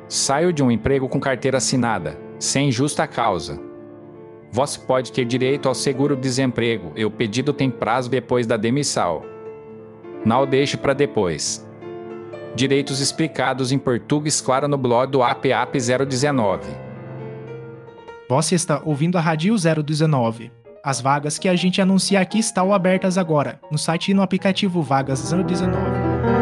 Saio de um emprego com carteira assinada, sem justa causa. Você pode ter direito ao seguro-desemprego e o pedido tem prazo depois da demissão. Não deixe para depois. Direitos explicados em português claro no blog do APAP 019. Você está ouvindo a Rádio 019. As vagas que a gente anuncia aqui estão abertas agora, no site e no aplicativo Vagas 019.